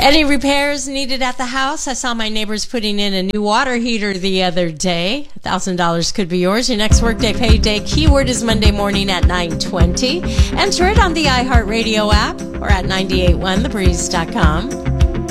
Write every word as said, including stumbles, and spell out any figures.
Any repairs needed at the house? I saw my neighbors putting in a new water heater the other day. one thousand dollars could be yours. Your next workday payday keyword is Monday morning at nine twenty. Enter it on the iHeartRadio app or at nine eight one the breeze dot com.